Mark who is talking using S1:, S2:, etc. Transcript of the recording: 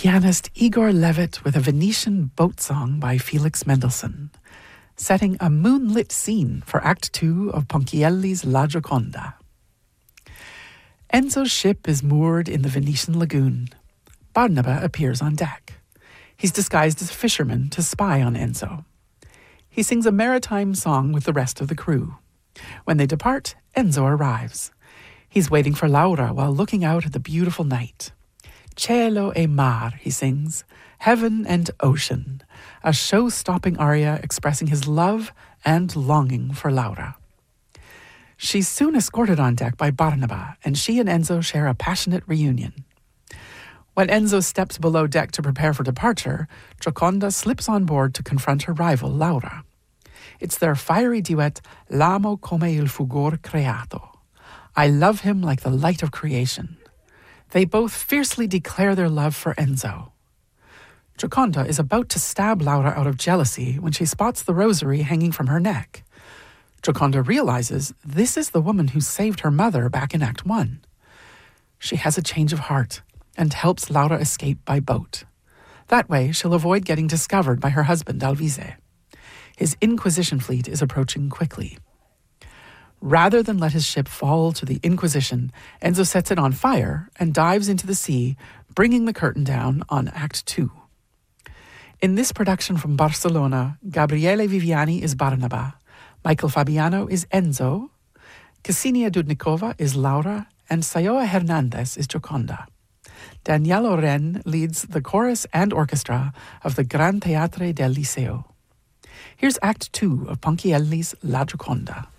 S1: pianist Igor Levit with a Venetian boat song by Felix Mendelssohn, setting a moonlit scene for Act 2 of Ponchielli's La Gioconda. Enzo's ship is moored in the Venetian lagoon. Barnaba appears on deck. He's disguised as a fisherman to spy on Enzo. He sings a maritime song with the rest of the crew. When they depart, Enzo arrives. He's waiting for Laura while looking out at the beautiful night. Cielo e mar, he sings, heaven and ocean, a show-stopping aria expressing his love and longing for Laura. She's soon escorted on deck by Barnaba, and she and Enzo share a passionate reunion. When Enzo steps below deck to prepare for departure, Gioconda slips on board to confront her rival, Laura. It's their fiery duet, L'amo come il fulgor creato. I love him like the light of creation. They both fiercely declare their love for Enzo. Gioconda is about to stab Laura out of jealousy when she spots the rosary hanging from her neck. Gioconda realizes this is the woman who saved her mother back in Act 1. She has a change of heart and helps Laura escape by boat. That way, she'll avoid getting discovered by her husband, Alvise. His Inquisition fleet is approaching quickly. Rather than let his ship fall to the Inquisition, Enzo sets it on fire and dives into the sea, bringing the curtain down on Act 2. In this production from Barcelona, Gabriele Viviani is Barnaba, Michael Fabiano is Enzo, Ksenia Dudnikova is Laura, and Sayoa Hernandez is Gioconda. Danielle Oren leads the chorus and orchestra of the Gran Teatre del Liceo. Here's Act 2 of Ponchielli's La Gioconda.